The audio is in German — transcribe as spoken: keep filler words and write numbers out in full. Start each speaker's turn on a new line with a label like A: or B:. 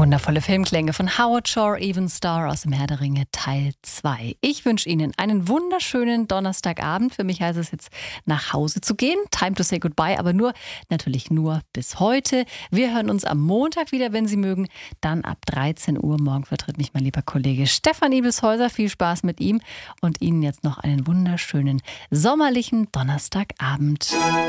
A: Wundervolle Filmklänge von Howard Shore, Even Star aus dem Herr der Ringe Teil zwei. Ich wünsche Ihnen einen wunderschönen Donnerstagabend. Für mich heißt es jetzt, nach Hause zu gehen. Time to say goodbye, aber nur, natürlich nur bis heute. Wir hören uns am Montag wieder, wenn Sie mögen. Dann ab dreizehn Uhr. Morgen vertritt mich mein lieber Kollege Stefan Ibelshäuser. Viel Spaß mit ihm und Ihnen jetzt noch einen wunderschönen sommerlichen Donnerstagabend.